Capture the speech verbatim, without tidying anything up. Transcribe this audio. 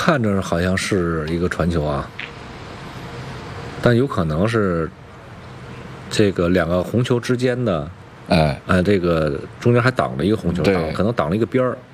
看着好像是一个传球啊，但有可能是这个两个红球之间的， 哎， 呃，这个中间还挡了一个红球， 对挡可能挡了一个边儿。